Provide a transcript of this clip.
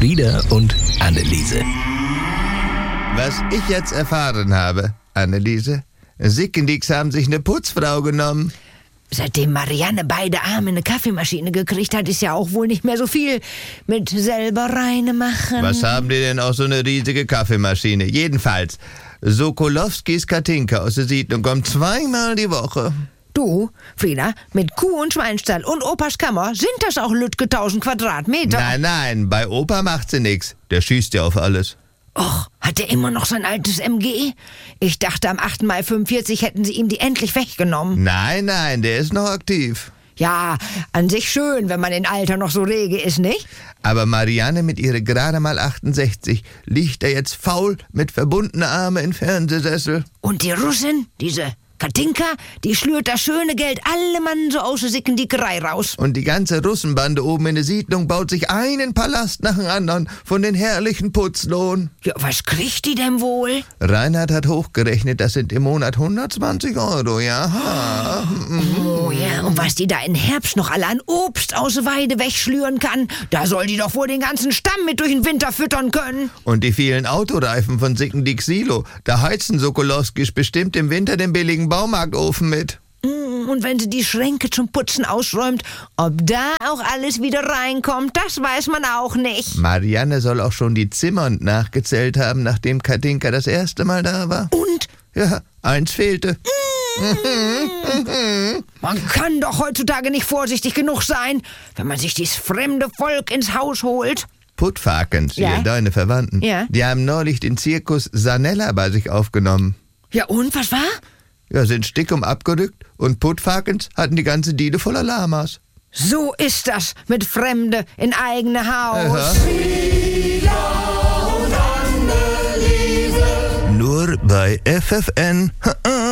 Frieda und Anneliese. Was ich jetzt erfahren habe, Anneliese, Sickendix haben sich eine Putzfrau genommen. Seitdem Marianne beide Arme in eine Kaffeemaschine gekriegt hat, ist ja auch wohl nicht mehr so viel mit selber reine machen. Was haben die denn auch so eine riesige Kaffeemaschine? Jedenfalls, Sokolowskis Katinka aus der Siedlung kommt 2-mal die Woche. Du, Frieda, mit Kuh- und Schweinstall und Opas Kammer sind das auch lütge 1000 Quadratmeter. Nein, bei Opa macht sie nix. Der schießt ja auf alles. Och, hat er immer noch sein altes MG? Ich dachte, am 8. Mai 45 hätten sie ihm die endlich weggenommen. Nein, der ist noch aktiv. Ja, an sich schön, wenn man in Alter noch so rege ist, nicht? Aber Marianne mit ihrer gerade mal 68 liegt da jetzt faul mit verbundenen Armen im Fernsehsessel. Und die Russin, diese Katinka, die schlürt das schöne Geld alle Mann so aus der Sickendickerei raus. Und die ganze Russenbande oben in der Siedlung baut sich einen Palast nach dem anderen von den herrlichen Putzlohn. Ja, was kriegt die denn wohl? Reinhard hat hochgerechnet, das sind im Monat 120 €, ja. Oh ja, und was die da im Herbst noch alle an Obst aus der Weide wegschlüren kann, da soll die doch wohl den ganzen Stamm mit durch den Winter füttern können. Und die vielen Autoreifen von Sickendicks Silo, da heizen Sokolowskis bestimmt im Winter den billigen Baumarktofen mit. Und wenn sie die Schränke zum Putzen ausräumt, ob da auch alles wieder reinkommt, das weiß man auch nicht. Marianne soll auch schon die Zimmer nachgezählt haben, nachdem Katinka das erste Mal da war. Und? Ja, eins fehlte. Man kann doch heutzutage nicht vorsichtig genug sein, wenn man sich dieses fremde Volk ins Haus holt. Puttfakens, Ja? deine Verwandten, Ja? die haben neulich den Zirkus Sanella bei sich aufgenommen. Ja und, was war? Ja, sind stickum abgerückt und Puttfakens hatten die ganze Diele voller Lamas. So ist das mit Fremde in eigene Haus. Nur bei FFN.